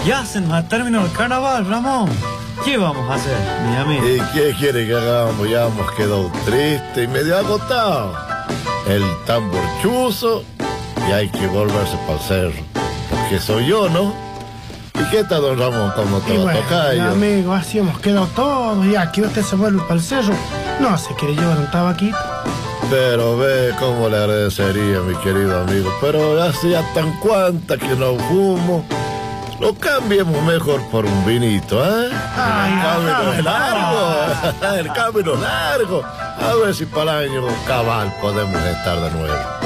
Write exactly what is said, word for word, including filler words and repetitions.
Ya se nos ha terminado el carnaval, Ramón. ¿Qué vamos a hacer, mi amigo? ¿Y qué quiere que hagamos? Ya hemos quedado tristes y medio agotados. El tambor chuzo y hay que volverse para el cerro. Porque soy yo, ¿no? ¿Y qué tal, don Ramón, cuando te Y va bueno, a tocar yo? amigo, así hemos quedado todos. Ya que usted se vuelve para el cerro, no se quiere llevar un tabaquito. Pero ve cómo le agradecería, mi querido amigo. Pero hacía tan cuanta que no fumo. Lo cambiemos mejor por un vinito, ¿eh? Ay, el camino ay, es largo. El camino es largo. A ver si para el año cabal podemos estar de nuevo.